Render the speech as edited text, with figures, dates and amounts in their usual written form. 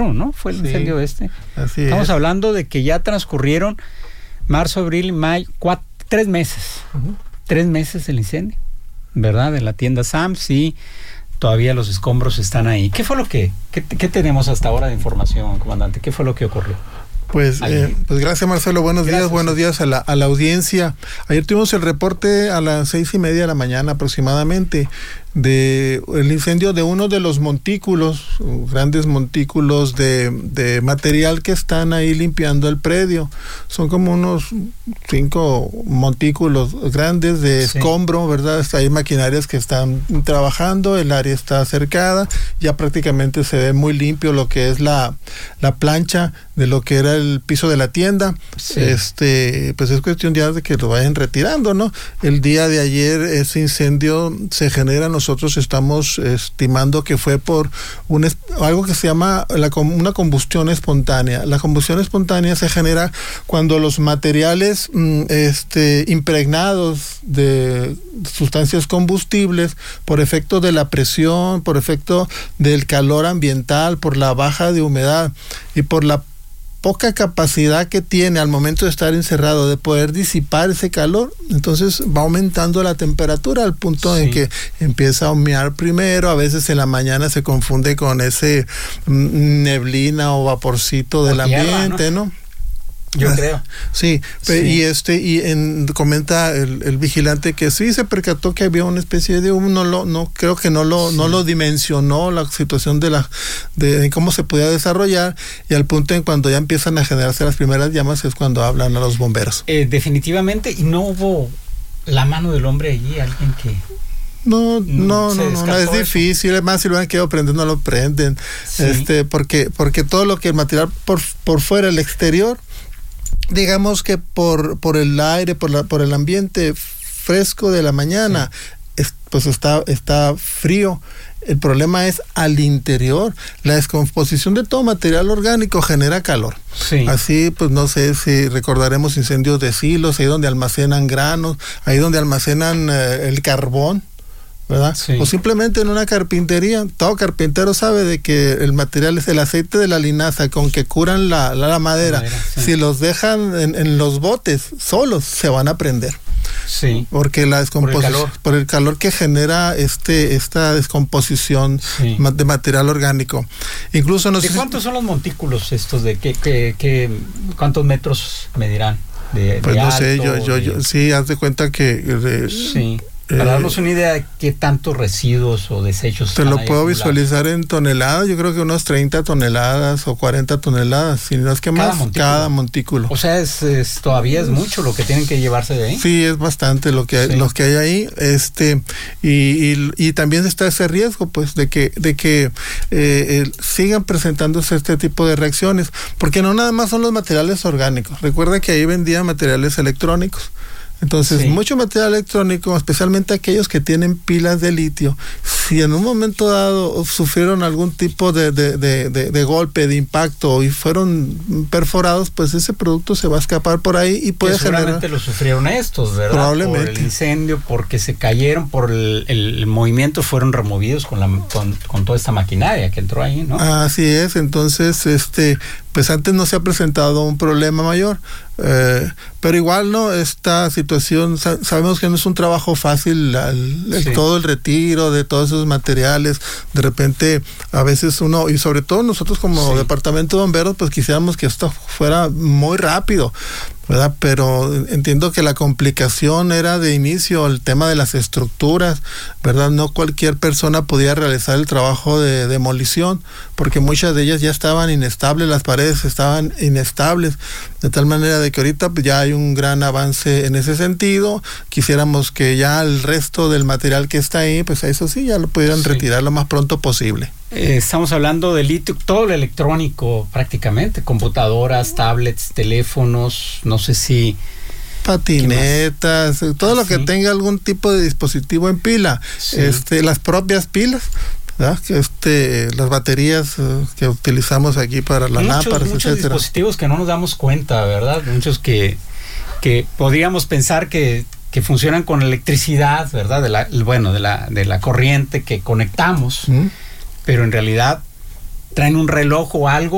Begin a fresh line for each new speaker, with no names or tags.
21, ¿no? Fue el incendio este.
Así
Estamos
es.
hablando de que ya transcurrieron marzo, abril, mayo, 3 meses. 3 meses del incendio, ¿verdad? De la tienda Sam's, y todavía los escombros están ahí. ¿Qué fue lo qué tenemos hasta ahora de información, comandante? ¿Qué fue lo que ocurrió?
Pues gracias, Marcelo. Buenos días a la audiencia. Ayer tuvimos el reporte a las 6:30 de la mañana aproximadamente de el incendio de uno de los montículos, grandes montículos de material que están ahí limpiando el predio. Son como unos 5 montículos grandes de escombro, ¿verdad? Hay maquinarias que están trabajando, el área está cercada, ya prácticamente se ve muy limpio lo que es la plancha de lo que era el piso de la tienda. Pues es cuestión ya de que lo vayan retirando, ¿no? El día de ayer ese incendio se genera, nosotros estamos estimando que fue por algo que se llama una combustión espontánea. La combustión espontánea se genera cuando los materiales impregnados de sustancias combustibles, por efecto de la presión, por efecto del calor ambiental, por la baja de humedad y por la poca capacidad que tiene al momento de estar encerrado de poder disipar ese calor, entonces va aumentando la temperatura al punto en que empieza a humear primero, a veces en la mañana se confunde con ese neblina o vaporcito del ambiente, ¿no?
Yo creo.
Sí. Comenta el vigilante que sí se percató que había una especie de humo, no creo que no lo dimensionó la situación de cómo se podía desarrollar, y al punto en cuando ya empiezan a generarse las primeras llamas es cuando hablan a los bomberos.
Definitivamente, y no hubo la mano del hombre allí, alguien que...
No, es difícil, además si lo han querido prender no lo prenden, porque todo lo que el material por fuera, el exterior, digamos que por el aire, por el ambiente fresco de la mañana, pues está frío. El problema es al interior. La descomposición de todo material orgánico genera calor. Así, pues no sé si recordaremos incendios de silos, ahí donde almacenan granos, ahí donde almacenan el carbón, ¿verdad? O simplemente en una carpintería. Todo carpintero sabe de que el material es el aceite de la linaza con que curan la madera. Si los dejan en los botes solos, se van a prender. Porque la descomposición, por el calor que genera esta descomposición de material orgánico. Incluso
¿De cuántos son los montículos estos? ¿Cuántos metros medirán?
Pues no sé, yo sí, haz de cuenta que
para darnos una idea de qué tantos residuos o desechos
te lo puedo visualizar en toneladas. Yo creo que unos 30 toneladas o 40 toneladas, si no es que más, cada montículo.
O sea, todavía es mucho lo que tienen que llevarse de ahí.
Sí, es bastante lo que hay ahí. Y también está ese riesgo, pues, de que sigan presentándose este tipo de reacciones, porque no nada más son los materiales orgánicos. Recuerda que ahí vendían materiales electrónicos. Entonces, mucho material electrónico, especialmente aquellos que tienen pilas de litio, si en un momento dado sufrieron algún tipo de golpe, de impacto y fueron perforados, pues ese producto se va a escapar por ahí y puede generar...
Seguramente lo sufrieron estos, ¿verdad?
Probablemente.
Por el incendio, porque se cayeron, por el movimiento, fueron removidos con toda esta maquinaria que entró ahí, ¿no?
Así es. Entonces, pues antes no se ha presentado un problema mayor, pero igual no, esta situación, sabemos que no es un trabajo fácil, todo el retiro de todos esos materiales. De repente a veces uno, y sobre todo nosotros como departamento de bomberos, pues quisiéramos que esto fuera muy rápido, ¿verdad? Pero entiendo que la complicación era de inicio el tema de las estructuras, ¿verdad? No cualquier persona podía realizar el trabajo de demolición, porque muchas de ellas ya estaban inestables, las paredes estaban inestables, de tal manera de que ahorita pues, ya hay un gran avance en ese sentido. Quisiéramos que ya el resto del material que está ahí, pues eso sí, ya lo pudieran retirar lo más pronto posible.
Estamos hablando de litio, todo lo electrónico prácticamente, computadoras, tablets, teléfonos, no sé si...
patinetas, todo lo que tenga algún tipo de dispositivo en pila, las propias pilas, ¿verdad? Las baterías que utilizamos aquí para las lámparas,
muchos
etcétera.
Dispositivos que no nos damos cuenta, ¿verdad? Muchos que podríamos pensar que funcionan con electricidad, ¿verdad? De la corriente que conectamos, pero en realidad traen un reloj o algo